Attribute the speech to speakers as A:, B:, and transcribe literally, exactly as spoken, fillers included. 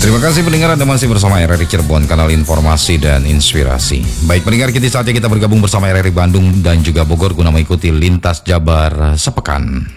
A: Terima kasih pendengar, Anda masih bersama R R I Cirebon, kanal informasi dan inspirasi. Baik pendengar, kini saatnya kita bergabung bersama R R I Bandung dan juga Bogor guna mengikuti Lintas Jabar sepekan.